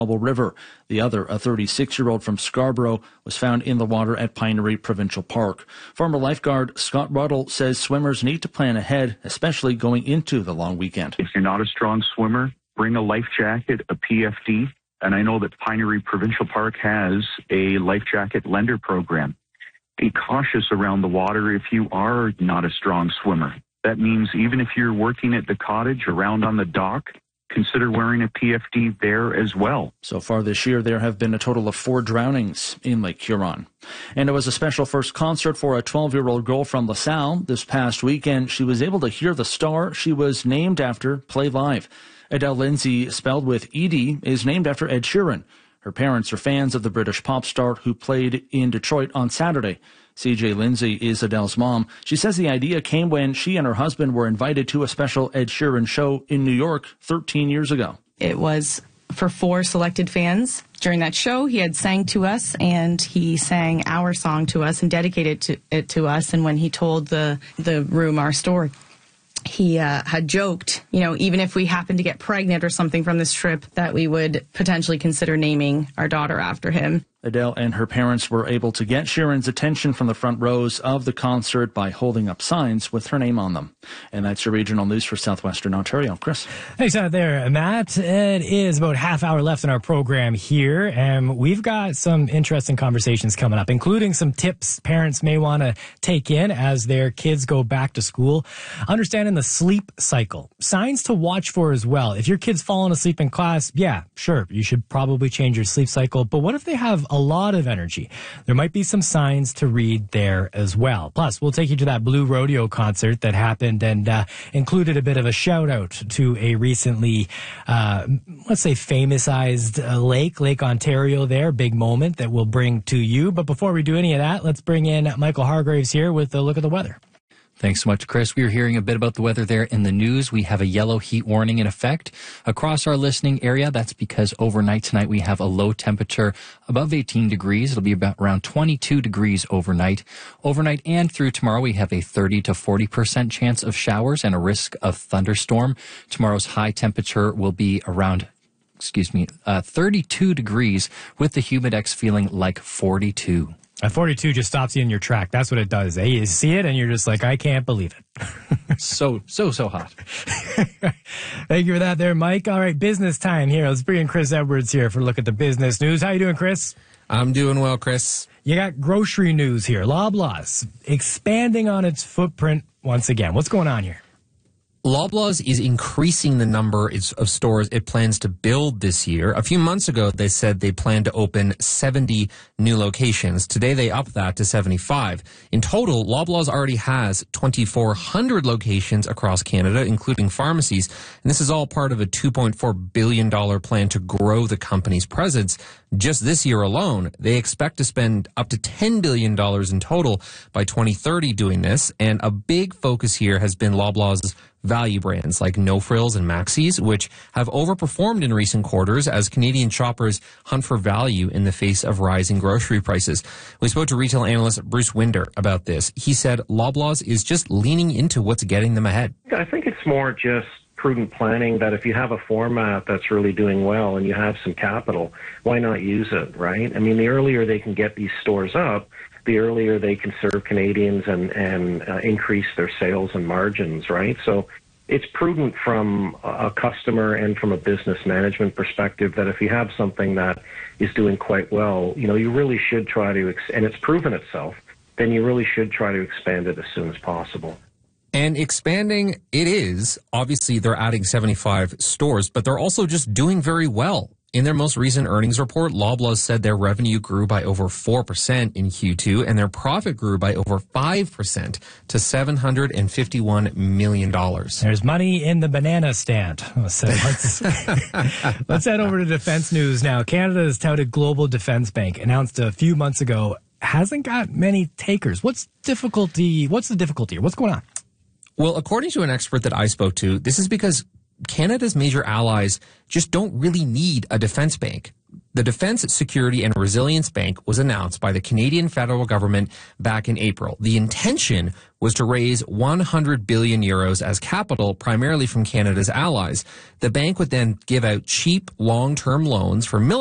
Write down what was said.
River. The other, a 36-year-old from Scarborough, was found in the water at Pinery Provincial Park. Former lifeguard Scott Ruddle says swimmers need to plan ahead, especially going into the long weekend. If you're not a strong swimmer, bring a life jacket, a PFD, and I know that Pinery Provincial Park has a life jacket lender program. Be cautious around the water if you are not a strong swimmer. That means even if you're working at the cottage around on the dock, consider wearing a PFD there as well. So far this year, there have been a total of 4 drownings in Lake Huron. And it was a special first concert for a 12-year-old girl from LaSalle. This past weekend, she was able to hear the star she was named after play live. Adele Lindsay, spelled with E-D, is named after Ed Sheeran. Her parents are fans of the British pop star who played in Detroit on Saturday. CJ Lindsay is Adele's mom. She says the idea came when she and her husband were invited to a special Ed Sheeran show in New York 13 years ago. It was for 4 selected fans. During that show, he had sang to us, and he sang our song to us and dedicated it to us. And when he told the room our story, he had joked, even if we happened to get pregnant or something from this trip, that we would potentially consider naming our daughter after him. Adele and her parents were able to get Sheeran's attention from the front rows of the concert by holding up signs with her name on them. And that's your regional news for Southwestern Ontario. Chris. Thanks out there, Matt. It is about half hour left in our program here, and we've got some interesting conversations coming up, including some tips parents may want to take in as their kids go back to school. Understanding the sleep cycle. Signs to watch for as well. If your kid's falling asleep in class, yeah, sure, you should probably change your sleep cycle. But what if they have a lot of energy? There might be some signs to read there as well. Plus, we'll take you to that Blue Rodeo concert that happened and included a bit of a shout out to a recently, let's say, famous-ized Lake Ontario there. Big moment that we'll bring to you. But before we do any of that, let's bring in Michael Hargraves here with a look at the weather. Thanks so much, Chris. We are hearing a bit about the weather there in the news. We have a yellow heat warning in effect across our listening area. That's because overnight tonight we have a low temperature above 18 degrees. It'll be about around 22 degrees overnight. Overnight and through tomorrow we have a 30 to 40% chance of showers and a risk of thunderstorm. Tomorrow's high temperature will be around 32 degrees with the humidex feeling like 42. A 42 just stops you in your track. That's what it does. Eh? You see it and you're just like, I can't believe it. So hot. Thank you for that there, Mike. All right, business time here. Let's bring in Chris Edwards here for a look at the business news. How you doing, Chris? I'm doing well, Chris. You got grocery news here. Loblaws expanding on its footprint once again. What's going on here? Loblaws is increasing the number of stores it plans to build this year. A few months ago, they said they plan to open 70 new locations. Today, they upped that to 75. In total, Loblaws already has 2,400 locations across Canada, including pharmacies. And this is all part of a $2.4 billion plan to grow the company's presence. Just this year alone, they expect to spend up to $10 billion in total by 2030 doing this. And a big focus here has been Loblaws' value brands like No Frills and Maxis, which have overperformed in recent quarters as Canadian shoppers hunt for value in the face of rising grocery prices. We spoke to retail analyst Bruce Winder about this. He said Loblaws is just leaning into what's getting them ahead. I think it's more just prudent planning that if you have a format that's really doing well and you have some capital, why not use it, right? I mean, the earlier they can get these stores up, the earlier they can serve Canadians and increase their sales and margins, right? So it's prudent from a customer and from a business management perspective that if you have something that is doing quite well, you really should try to, and it's proven itself, then you really should try to expand it as soon as possible. And expanding it is. Obviously, they're adding 75 stores, but they're also just doing very well. In their most recent earnings report, Loblaws said their revenue grew by over 4% in Q2, and their profit grew by over 5% to $751 million. There's money in the banana stand. So let's head over to defense news now. Canada's touted Global Defense Bank announced a few months ago hasn't got many takers. What's the difficulty here? What's going on? Well, according to an expert that I spoke to, this is because Canada's major allies just don't really need a defense bank. The Defense, Security and Resilience Bank was announced by the Canadian federal government back in April. The intention was to raise 100 billion euros as capital, primarily from Canada's allies. The bank would then give out cheap long-term loans for military